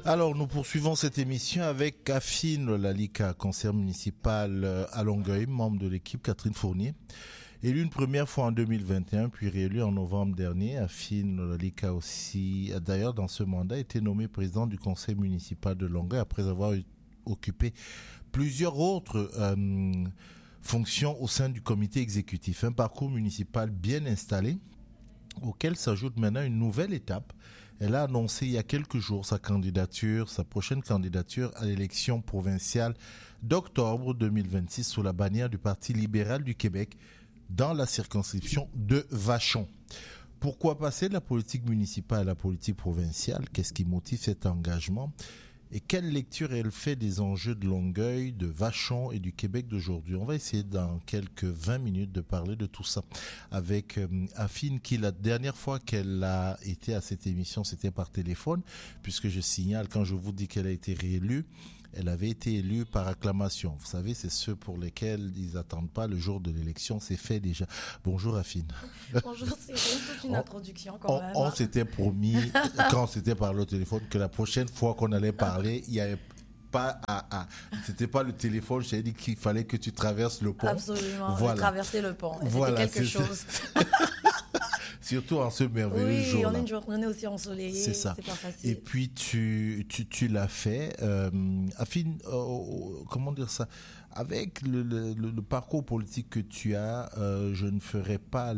Alors, nous poursuivons cette émission avec Afine Lalika, conseillère municipale à Longueuil, membre de l'équipe Catherine Fournier. Élue une première fois en 2021, puis réélue en novembre dernier. Afine Lalika aussi, d'ailleurs, dans ce mandat, a été nommée présidente du conseil municipal de Longueuil après avoir occupé plusieurs autres fonctions au sein du comité exécutif. Un parcours municipal bien installé, auquel s'ajoute maintenant une nouvelle étape. Elle a annoncé il y a quelques jours sa prochaine candidature à l'élection provinciale d'octobre 2026 sous la bannière du Parti libéral du Québec dans la circonscription de Vachon. Pourquoi passer de la politique municipale à la politique provinciale? Qu'est-ce qui motive cet engagement? Et quelle lecture elle fait des enjeux de Longueuil, de Vachon et du Québec d'aujourd'hui? On va essayer dans quelques 20 minutes de parler de tout ça avec Afine, qui la dernière fois qu'elle a été à cette émission, c'était par téléphone, puisque je signale, quand je vous dis qu'elle a été réélue, elle avait été élue par acclamation. Vous savez, c'est ceux pour lesquels ils n'attendent pas le jour de l'élection, c'est fait déjà. Bonjour Afine. Bonjour Cyril, toute une introduction quand même. On s'était promis, quand c'était par le téléphone, que la prochaine fois qu'on allait parler, il n'y avait pas c'était pas le téléphone, j'ai dit qu'il fallait que tu traverses le pont. Absolument, voilà. Traverser le pont, et voilà, c'était quelque chose. Surtout en ce merveilleux jour. Oui, on est une journée aussi ensoleillée, c'est ça. C'est pas facile. Et puis tu l'as fait, Afine, comment dire ça, avec le parcours politique que tu as, je ne ferai pas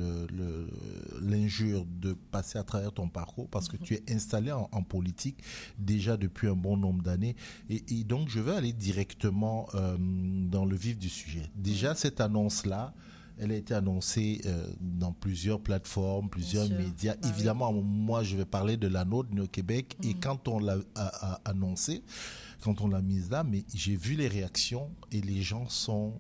l'injure de passer à travers ton parcours parce que tu es installé en politique déjà depuis un bon nombre d'années et donc je vais aller directement dans le vif du sujet. Déjà cette annonce-là, elle a été annoncée dans plusieurs plateformes, plusieurs médias. Bah évidemment, moi, je vais parler de la nôtre, au Québec. Et quand on l'a annoncée, quand on l'a mise là, mais j'ai vu les réactions et les gens sont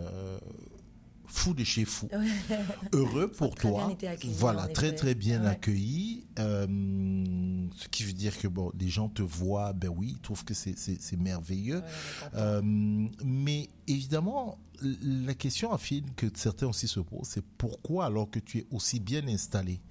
fous de chez fous. Heureux pour toi. Voilà, très très bien accueilli. Ce qui veut dire que bon, les gens te voient, ben oui, ils trouvent que c'est merveilleux. Mais évidemment, la question affine que certains aussi se posent, c'est pourquoi alors que tu es aussi bien installé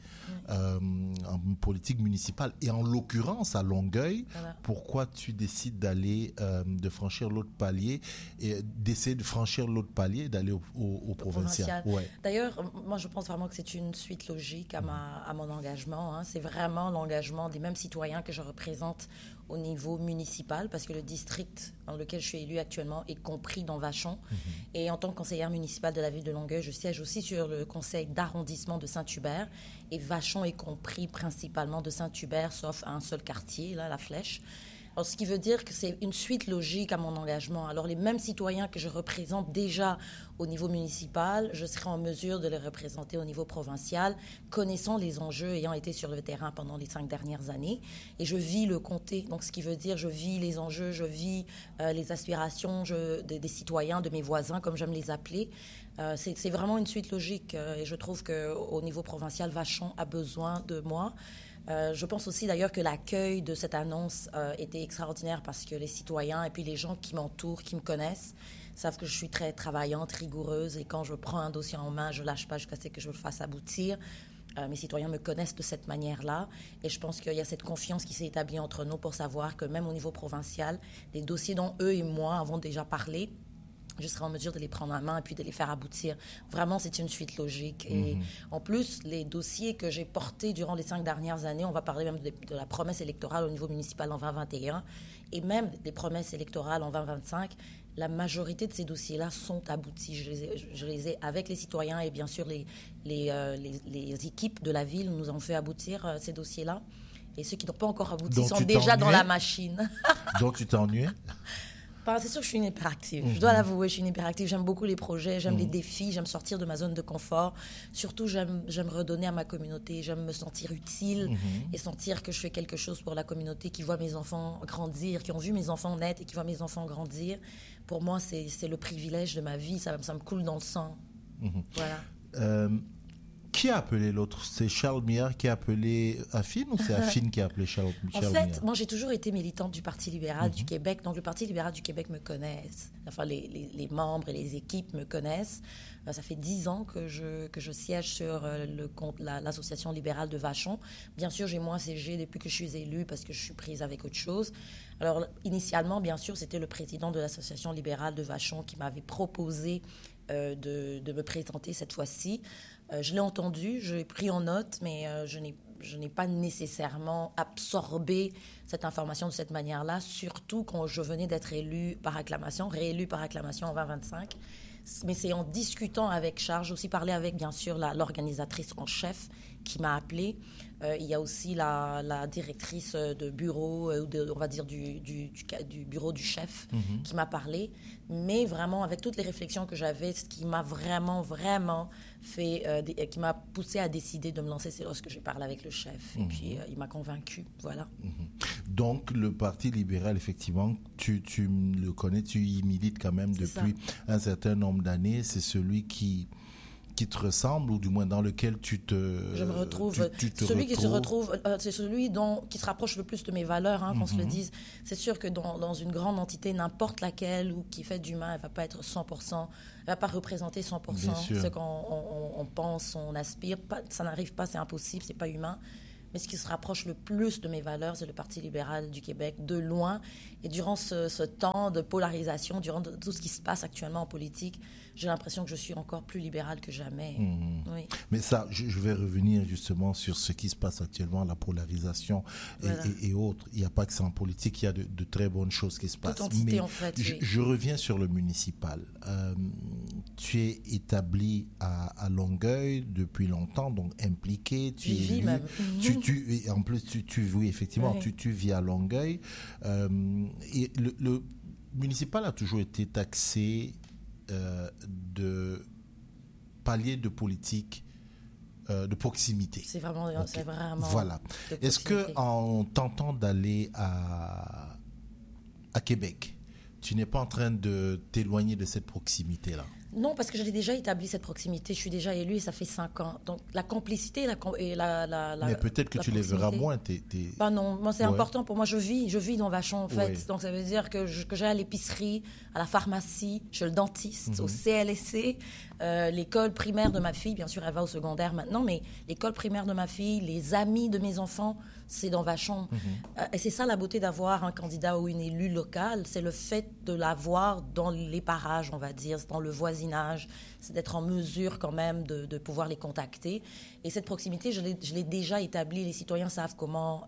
en politique municipale et en l'occurrence à Longueuil, pourquoi tu décides d'aller de franchir l'autre palier et d'essayer de franchir l'autre palier et d'aller au provincial. Ouais. D'ailleurs, moi je pense vraiment que c'est une suite logique à mon engagement. Hein. C'est vraiment l'engagement des mêmes citoyens que je représente au niveau municipal, parce que le district dans lequel je suis élue actuellement est compris dans Vachon. Et en tant que conseillère municipale de la ville de Longueuil, je siège aussi sur le conseil d'arrondissement de Saint-Hubert. Et Vachon est compris principalement de Saint-Hubert, sauf un seul quartier, là, la Flèche. Alors, ce qui veut dire que c'est une suite logique à mon engagement. Alors, les mêmes citoyens que je représente déjà au niveau municipal, je serai en mesure de les représenter au niveau provincial, connaissant les enjeux, ayant été sur le terrain pendant les 5 dernières années. Et je vis le comté. Donc, ce qui veut dire, je vis les enjeux, je vis les aspirations des citoyens, de mes voisins, comme j'aime les appeler. C'est vraiment une suite logique. Et je trouve qu'au niveau provincial, Vachon a besoin de moi. Je pense aussi d'ailleurs que l'accueil de cette annonce était extraordinaire parce que les citoyens et puis les gens qui m'entourent, qui me connaissent, savent que je suis très travaillante, rigoureuse et quand je prends un dossier en main, je ne lâche pas jusqu'à ce que je le fasse aboutir. Mes citoyens me connaissent de cette manière-là et je pense qu'il y a cette confiance qui s'est établie entre nous pour savoir que même au niveau provincial, les dossiers dont eux et moi avons déjà parlé, je serai en mesure de les prendre en main et puis de les faire aboutir. Vraiment, c'est une suite logique. Et en plus, les dossiers que j'ai portés durant les 5 dernières années, on va parler même de la promesse électorale au niveau municipal en 2021 et même des promesses électorales en 2025, la majorité de ces dossiers-là sont aboutis. Je les ai avec les citoyens et bien sûr les équipes de la ville nous ont fait aboutir ces dossiers-là. Et ceux qui n'ont pas encore abouti sont déjà dans la machine. Donc tu t'es ennuyé? C'est sûr que je suis une hyperactive. Je dois l'avouer, je suis une hyperactive. J'aime beaucoup les projets, j'aime les défis, j'aime sortir de ma zone de confort. Surtout, j'aime redonner à ma communauté. J'aime me sentir utile et sentir que je fais quelque chose pour la communauté, qui voit mes enfants grandir, qui ont vu mes enfants naître et qui voient mes enfants grandir. Pour moi, c'est le privilège de ma vie. Ça me coule dans le sang. Voilà. Qui a appelé l'autre? C'est Charles Miller qui a appelé Affine ou c'est Affine qui a appelé Charles En Miller? fait, moi, j'ai toujours été militante du Parti libéral du Québec. Donc, le Parti libéral du Québec me connaisse. Enfin, les membres et les équipes me connaissent. Ça fait 10 ans que je siège sur l'association libérale de Vachon. Bien sûr, j'ai moins siégé depuis que je suis élue parce que je suis prise avec autre chose. Alors, initialement, bien sûr, c'était le président de l'association libérale de Vachon qui m'avait proposé de me présenter cette fois-ci. Je l'ai entendu, je l'ai pris en note, mais je n'ai pas nécessairement absorbé cette information de cette manière-là, surtout quand je venais d'être réélue par acclamation en 2025. Mais c'est en discutant avec Charles, j'ai aussi parlé avec, bien sûr, l'organisatrice en chef qui m'a appelée. Il y a aussi la directrice de bureau, on va dire du bureau du chef qui m'a parlé. Mais vraiment, avec toutes les réflexions que j'avais, ce qui m'a vraiment fait, qui m'a poussé à décider de me lancer, c'est lorsque j'ai parlé avec le chef. Et puis, il m'a convaincue, voilà. Donc, le Parti libéral, effectivement, tu le connais, tu y milites quand même depuis un certain nombre d'années. C'est celui qui te ressemble, ou du moins dans lequel tu te... Je me retrouve. Celui qui se retrouve, c'est celui qui se rapproche le plus de mes valeurs, qu'on se le dise. C'est sûr que dans une grande entité, n'importe laquelle, ou qui fait d'humain, elle ne va pas être 100%, elle ne va pas représenter 100% ce qu'on pense, on aspire. Ça n'arrive pas, c'est impossible, ce n'est pas humain. Mais ce qui se rapproche le plus de mes valeurs, c'est le Parti libéral du Québec, de loin. Et durant ce temps de polarisation, durant tout ce qui se passe actuellement en politique, j'ai l'impression que je suis encore plus libérale que jamais. Oui. Mais ça, je vais revenir justement sur ce qui se passe actuellement, la polarisation et autres. Il n'y a pas que ça en politique, il y a de très bonnes choses qui se passent. Entité, en fait, je reviens sur le municipal. Tu es établi à Longueuil depuis longtemps, donc impliqué. Tu vis même. En plus, oui, effectivement, tu vis à Longueuil. Et le municipal a toujours été taxé de palier de politique de proximité. C'est vraiment. Voilà. Est-ce que en tentant d'aller à Québec, tu n'es pas en train de t'éloigner de cette proximité-là? Non, parce que j'avais déjà établi cette proximité. Je suis déjà élue et ça fait 5 ans. Donc, la complicité et la mais peut-être que tu les verras moins. Non, moi, c'est important pour moi. Je vis dans Vachon, en fait. Donc, ça veut dire que j'aille à l'épicerie, à la pharmacie, chez le dentiste, au CLSC, l'école primaire de ma fille. Bien sûr, elle va au secondaire maintenant, mais l'école primaire de ma fille, les amis de mes enfants, c'est dans Vachon. Et c'est ça la beauté d'avoir un candidat ou une élue locale, c'est le fait de l'avoir dans les parages, on va dire, dans le voisinage, c'est d'être en mesure quand même de pouvoir les contacter. Et cette proximité, je l'ai déjà établie. Les citoyens savent comment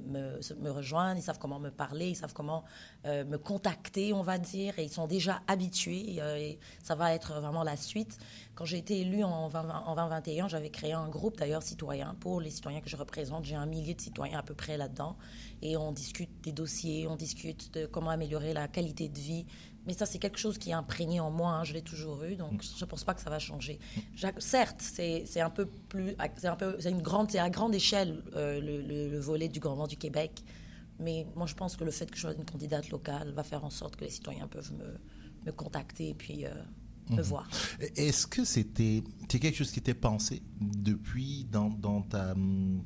me rejoindre, ils savent comment me parler, ils savent comment me contacter, on va dire, et ils sont déjà habitués. Et ça va être vraiment la suite. Quand j'ai été élue en 2021, j'avais créé un groupe d'ailleurs citoyen pour les citoyens que je représente. J'ai 1 millier de citoyens à peu près là-dedans. Et on discute des dossiers, on discute de comment améliorer la qualité de vie. Mais ça, c'est quelque chose qui est imprégné en moi. Je l'ai toujours eu, donc je ne pense pas que ça va changer. Certes, c'est un peu plus, c'est à grande échelle le volet du gouvernement du Québec. Mais moi, je pense que le fait que je sois une candidate locale va faire en sorte que les citoyens peuvent me contacter et puis me voir. Est-ce que c'était quelque chose qui était pensé depuis dans ta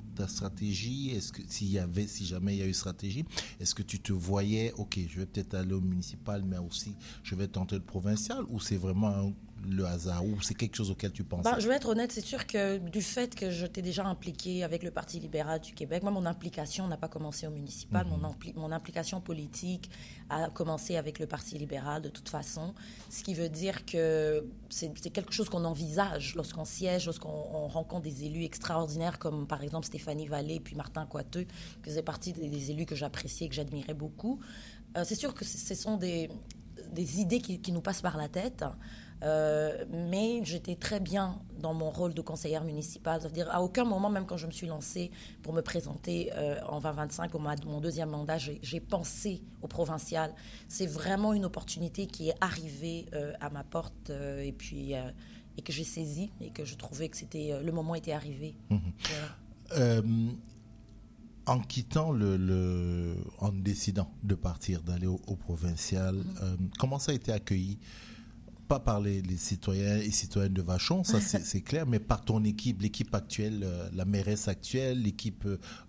stratégie? Est-ce que si jamais il y a eu stratégie, est-ce que tu te voyais, ok, je vais peut-être aller au municipal, mais aussi je vais tenter le provincial, ou c'est vraiment le hasard, ou c'est quelque chose auquel tu pensais? Je vais être honnête, c'est sûr que du fait que j'étais déjà impliquée avec le Parti libéral du Québec, moi, mon implication n'a pas commencé au municipal. Mon implication politique a commencé avec le Parti libéral de toute façon, ce qui veut dire que c'est quelque chose qu'on envisage lorsqu'on siège, lorsqu'on rencontre des élus extraordinaires comme par exemple Stéphanie Vallée puis Martin Coiteux, qui faisaient partie des élus que j'appréciais et que j'admirais beaucoup. C'est sûr que ce sont des idées qui nous passent par la tête. Mais j'étais très bien dans mon rôle de conseillère municipale. C'est-à-dire, à aucun moment, même quand je me suis lancée pour me présenter en 2025 pour mon deuxième mandat, j'ai pensé au provincial. C'est vraiment une opportunité qui est arrivée à ma porte et que j'ai saisie et que je trouvais que le moment était arrivé. Voilà. En quittant en décidant de partir, d'aller au provincial, comment ça a été accueilli pas par les citoyens et citoyennes de Vachon, ça c'est clair, mais par ton équipe, l'équipe actuelle, la mairesse actuelle, l'équipe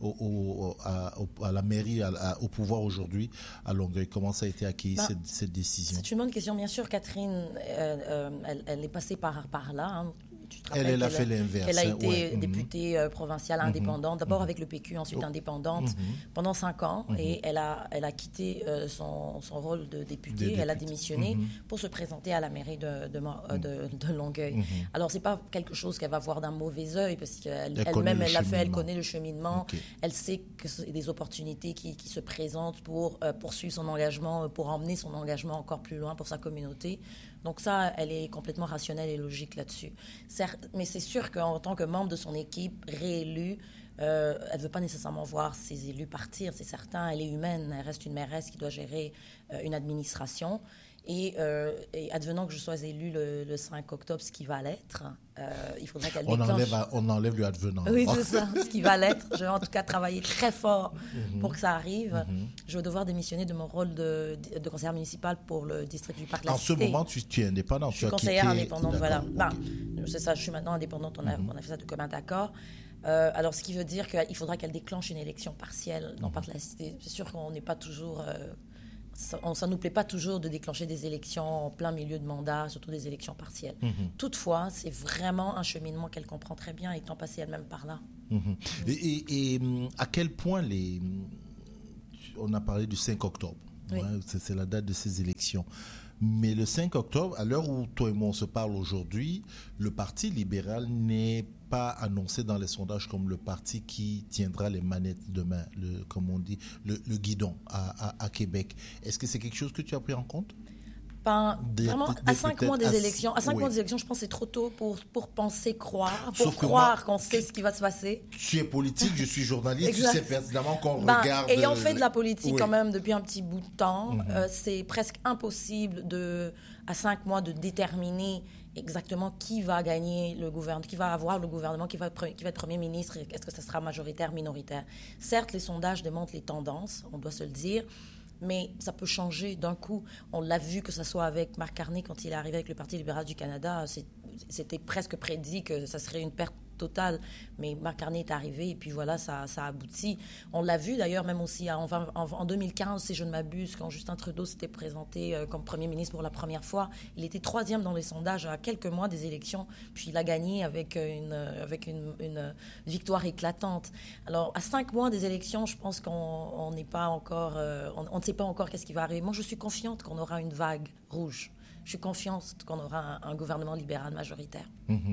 à la mairie, au pouvoir aujourd'hui à Longueuil. Comment ça a été accueilli cette décision? C'est une bonne question. Bien sûr, Catherine, elle est passée par là. Hein. Elle a fait l'inverse. Elle a été députée provinciale indépendante, d'abord avec le PQ, ensuite indépendante, pendant 5 ans. Et elle a quitté son rôle de députée. Elle a démissionné pour se présenter à la mairie de Longueuil. Alors, ce n'est pas quelque chose qu'elle va voir d'un mauvais œil, parce qu'elle-même, elle connaît le cheminement. Elle sait que c'est des opportunités qui se présentent pour poursuivre son engagement, pour emmener son engagement encore plus loin pour sa communauté. Donc ça, elle est complètement rationnelle et logique là-dessus. Certes, mais c'est sûr qu'en tant que membre de son équipe réélue, elle ne veut pas nécessairement voir ses élus partir, c'est certain. Elle est humaine, elle reste une mairesse qui doit gérer une administration. Et advenant que je sois élue le 5 octobre, ce qui va l'être, il faudrait qu'elle déclenche... On enlève le advenant. Oui, c'est ça, ce qui va l'être. Je vais en tout cas travailler très fort pour que ça arrive. Je vais devoir démissionner de mon rôle de conseillère municipale pour le district du Parc La Cité. En ce moment, tu es indépendante. Je suis conseillère indépendante, voilà. C'est ça, je suis maintenant indépendante, on a fait ça de commun accord. Alors, ce qui veut dire qu'il faudra qu'elle déclenche une élection partielle dans Parc La Cité. C'est sûr qu'on n'est pas toujours... ça ne nous plaît pas toujours de déclencher des élections en plein milieu de mandat, surtout des élections partielles. Toutefois, c'est vraiment un cheminement qu'elle comprend très bien, étant passée elle-même par là. Et à quel point on a parlé du 5 octobre, oui. C'est la date de ces élections. Mais le 5 octobre, à l'heure où toi et moi on se parle aujourd'hui, le Parti libéral n'est pas annoncé dans les sondages comme le parti qui tiendra les manettes demain, comme on dit, le guidon à Québec. Est-ce que c'est quelque chose que tu as pris en compte? Vraiment, à 5 mois des élections, mois des élections, je pense que c'est trop tôt pour penser croire, pour croire qu'on sait ce qui va se passer. Tu es politique, je suis journaliste, tu sais pertinemment qu'on regarde... Ayant fait de la politique quand même depuis un petit bout de temps, c'est presque impossible à 5 mois de déterminer exactement qui va gagner le gouvernement, qui va avoir le gouvernement, qui va être Premier ministre, est-ce que ça sera majoritaire, minoritaire. Certes, les sondages démontrent les tendances, on doit se le dire, mais ça peut changer d'un coup. On l'a vu, que ce soit avec Marc Carney quand il est arrivé avec le Parti libéral du Canada, c'était presque prédit que ça serait une perte totale, mais Marc Carney est arrivé et puis voilà, ça aboutit. On l'a vu d'ailleurs même aussi en 2015, si je ne m'abuse, quand Justin Trudeau s'était présenté comme Premier ministre pour la première fois. Il était 3e dans les sondages à quelques mois des élections, puis il a gagné avec une victoire éclatante. Alors, à 5 mois des élections, je pense qu'on n'est pas encore... on ne sait pas encore qu'est-ce qui va arriver. Moi, je suis confiante qu'on aura une vague rouge. Je suis confiante qu'on aura un gouvernement libéral majoritaire.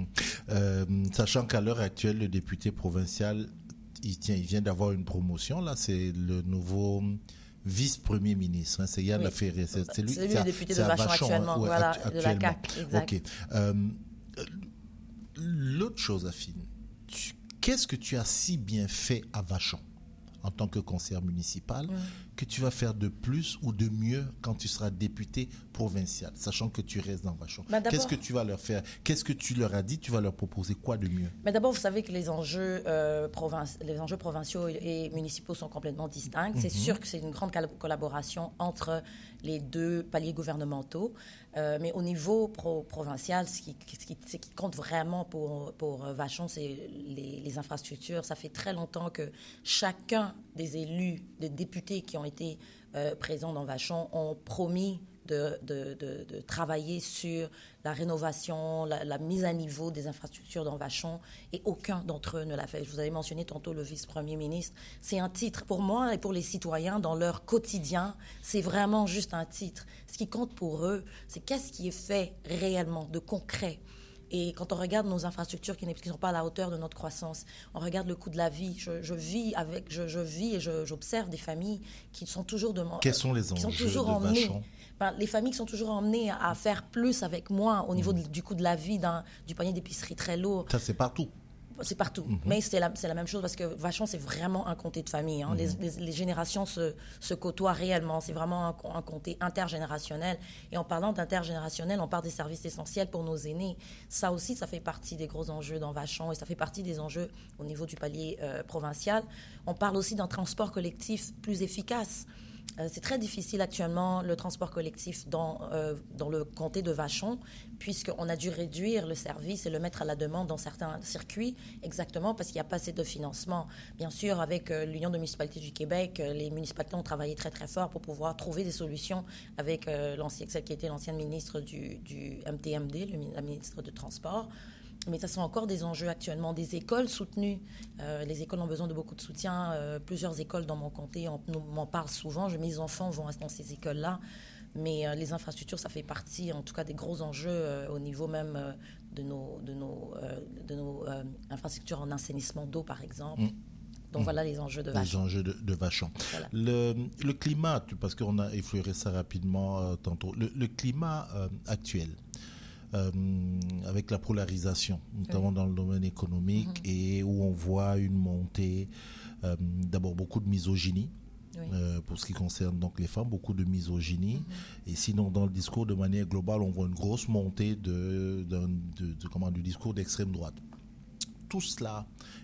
Sachant qu'à l'heure actuelle, le député provincial, il vient d'avoir une promotion. Là, c'est le nouveau vice-premier ministre. C'est Yann Laferrière. C'est lui le député de Vachon actuellement. Voilà, de la CAQ. Exact. OK. L'autre chose, Afine, qu'est-ce que tu as si bien fait à Vachon en tant que conseillère municipale, que tu vas faire de plus ou de mieux quand tu seras député provincial, sachant que tu restes dans Vachon? Qu'est-ce que tu vas leur faire? Qu'est-ce que tu leur as dit? Tu vas leur proposer quoi de mieux? Mais d'abord, vous savez que les enjeux provinciaux et municipaux sont complètement distincts. C'est sûr que c'est une grande collaboration entre les deux paliers gouvernementaux. Mais au niveau provincial, ce qui compte vraiment pour Vachon, c'est les infrastructures. Ça fait très longtemps que chacun des élus, des députés qui ont été présents dans Vachon ont promis de travailler sur la rénovation, la mise à niveau des infrastructures dans Vachon, et aucun d'entre eux ne l'a fait. Je vous avais mentionné tantôt le vice-premier ministre. C'est un titre. Pour moi et pour les citoyens, dans leur quotidien, c'est vraiment juste un titre. Ce qui compte pour eux, c'est qu'est-ce qui est fait réellement, de concret. Et quand on regarde nos infrastructures qui ne sont pas à la hauteur de notre croissance, on regarde le coût de la vie. Je vis et j'observe des familles qui sont toujours Quels sont les enjeux de Vachon? Les familles qui sont toujours emmenées à faire plus avec moins au niveau du coût de la vie, du panier d'épicerie très lourd. Ça, c'est partout. C'est partout. Mais c'est la même chose parce que Vachon, c'est vraiment un comté de famille. Hein. Les générations se côtoient réellement. C'est vraiment un comté intergénérationnel. Et en parlant d'intergénérationnel, on parle des services essentiels pour nos aînés. Ça aussi, ça fait partie des gros enjeux dans Vachon et ça fait partie des enjeux au niveau du palier provincial. On parle aussi d'un transport collectif plus efficace. C'est très difficile actuellement le transport collectif dans le comté de Vachon, puisqu'on a dû réduire le service et le mettre à la demande dans certains circuits, exactement parce qu'il n'y a pas assez de financement. Bien sûr, avec l'Union de municipalités du Québec, les municipalités ont travaillé très très fort pour pouvoir trouver des solutions avec celle qui était l'ancienne ministre du MTMD, la ministre du Transport. Mais ça sont encore des enjeux actuellement. Des écoles soutenues. Les écoles ont besoin de beaucoup de soutien. Plusieurs écoles dans mon comté, on m'en parle souvent. Mes enfants vont dans ces écoles-là. Mais les infrastructures, ça fait partie, en tout cas, des gros enjeux au niveau même de nos infrastructures en assainissement d'eau, par exemple. Donc voilà les enjeux de Vachon. Les enjeux de Vachon. Voilà. Le climat, parce qu'on a effleuré ça rapidement tantôt, le climat actuel, avec la polarisation, notamment dans le domaine économique, et où on voit une montée, d'abord beaucoup de misogynie, pour ce qui concerne donc les femmes, beaucoup de misogynie, et sinon dans le discours de manière globale, on voit une grosse montée du discours d'extrême droite. Tout cela